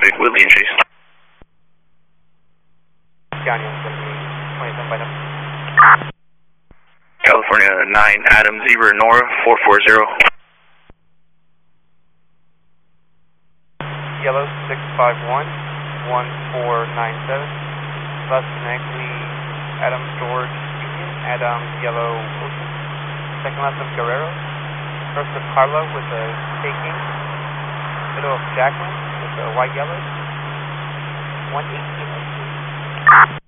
traffic, Whitley and Chase. County 27 by number. California 9, Adam Zebra Nora 440. Yellow 651 1497. Bus Neckley, Adam George Union, Adam Yellow Ocean. Second left of Guerrero. First of Carla with a taking. Middle of Jacqueline with a white yellow. 118.